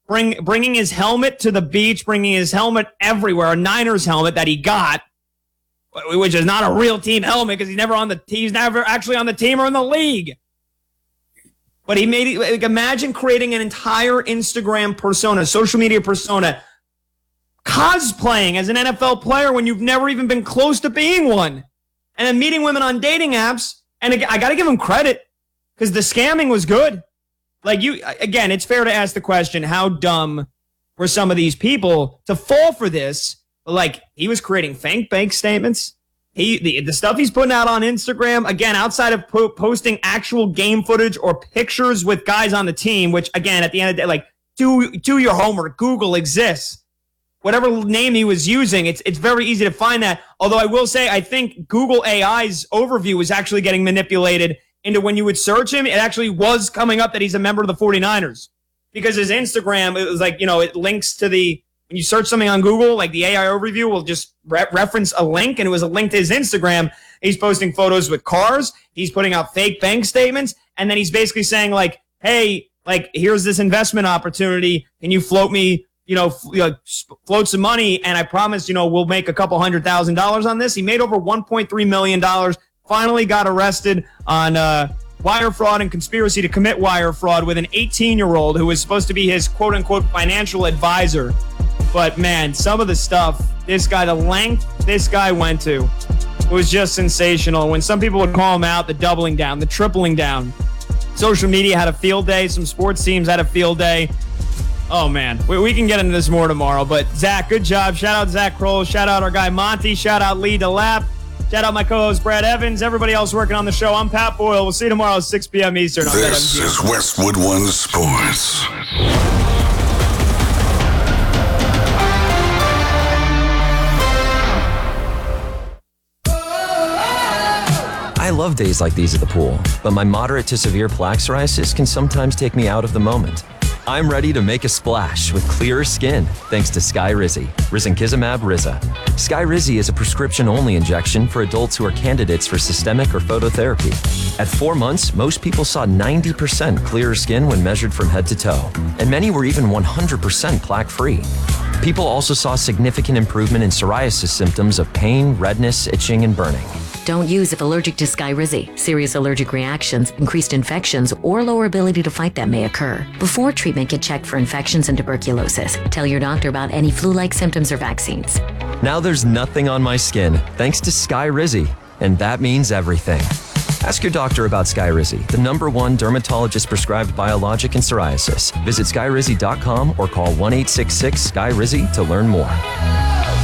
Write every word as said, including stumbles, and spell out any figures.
bring bringing his helmet to the beach, bringing his helmet everywhere, a Niners helmet that he got, which is not a real team helmet because he's never on the he's never actually on the team or in the league. But he made it. Like, imagine creating an entire Instagram persona, social media persona, cosplaying as an N F L player when you've never even been close to being one, and then meeting women on dating apps. And I got to give him credit because the scamming was good. Like you, again, it's fair to ask the question, how dumb were some of these people to fall for this? Like, he was creating fake bank statements. He, the, the stuff he's putting out on Instagram, again, outside of po- posting actual game footage or pictures with guys on the team, which, again, at the end of the day, like, do, do your homework. Google exists. Whatever name he was using, it's it's very easy to find that. Although I will say, I think Google A I's overview was actually getting manipulated into when you would search him, it actually was coming up that he's a member of the forty-niners. Because his Instagram, it was like, you know, it links to the, when you search something on Google, like the A I overview will just re- reference a link, and it was a link to his Instagram. He's posting photos with cars. He's putting out fake bank statements. And then he's basically saying like, hey, like, here's this investment opportunity. Can you float me, you know, f- you know, float some money? And I promise, you know, we'll make a couple hundred thousand dollars on this. He made over one point three million dollars. Finally got arrested on uh, wire fraud and conspiracy to commit wire fraud with an eighteen-year-old who was supposed to be his quote-unquote financial advisor. But, man, some of the stuff, this guy, the length this guy went to was just sensational. When some people would call him out, the doubling down, the tripling down. Social media had a field day. Some sports teams had a field day. Oh, man, we, we can get into this more tomorrow. But, Zach, good job. Shout out Zach Kroll. Shout out our guy Monty. Shout out Lee DeLapp. Shout out my co-host Brad Evans. Everybody else working on the show. I'm Pat Boyle. We'll see you tomorrow at six p.m. Eastern. This is Westwood One Sports. I love days like these at the pool, but my moderate to severe plaque psoriasis can sometimes take me out of the moment. I'm ready to make a splash with clearer skin thanks to Skyrizi, Risankizumab Riza. Skyrizi is a prescription-only injection for adults who are candidates for systemic or phototherapy. At four months, most people saw ninety percent clearer skin when measured from head to toe, and many were even one hundred percent plaque-free. People also saw significant improvement in psoriasis symptoms of pain, redness, itching, and burning. Don't use if allergic to Skyrizi. Serious allergic reactions, increased infections, or lower ability to fight them may occur. Before treatment, get checked for infections and tuberculosis. Tell your doctor about any flu-like symptoms or vaccines. Now there's nothing on my skin thanks to Skyrizi, and that means everything. Ask your doctor about Skyrizi, the number one dermatologist-prescribed biologic in psoriasis. Visit skyrizi dot com or call one eight six six, S K Y R I Z I to learn more.